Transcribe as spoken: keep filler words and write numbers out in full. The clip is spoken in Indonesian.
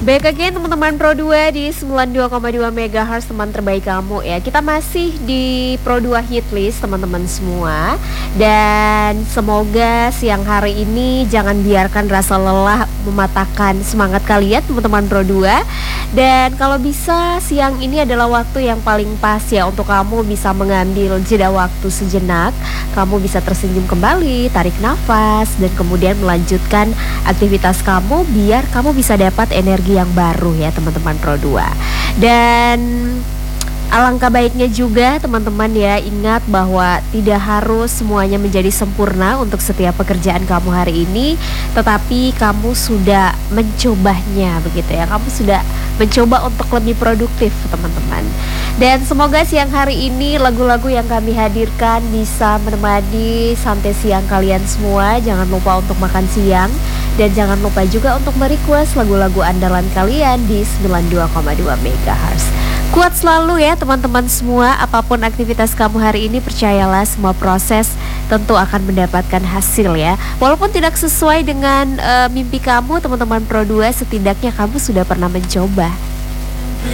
Baik lagi teman-teman Pro dua di sembilan puluh dua koma dua megahertz, teman terbaik kamu ya. Kita masih di Pro dua Hitlist teman-teman semua. Dan semoga siang hari ini jangan biarkan rasa lelah mematahkan semangat kalian teman-teman Pro dua. Dan kalau bisa siang ini adalah waktu yang paling pas ya untuk kamu bisa mengambil jeda waktu sejenak. Kamu bisa tersenyum kembali, tarik nafas, dan kemudian melanjutkan aktivitas kamu biar kamu bisa dapat energi yang baru ya teman-teman Pro dua. Dan alangkah baiknya juga teman-teman ya, ingat bahwa tidak harus semuanya menjadi sempurna untuk setiap pekerjaan kamu hari ini, tetapi kamu sudah mencobanya begitu ya. Kamu sudah mencoba untuk lebih produktif teman-teman. Dan semoga siang hari ini lagu-lagu yang kami hadirkan bisa menemani santai siang kalian semua. Jangan lupa untuk makan siang. Dan jangan lupa juga untuk merequest lagu-lagu andalan kalian di sembilan puluh dua koma dua megahertz. Kuat selalu ya teman-teman semua. Apapun aktivitas kamu hari ini, percayalah semua proses tentu akan mendapatkan hasil ya. Walaupun tidak sesuai dengan uh, mimpi kamu teman-teman Pro dua, setidaknya kamu sudah pernah mencoba.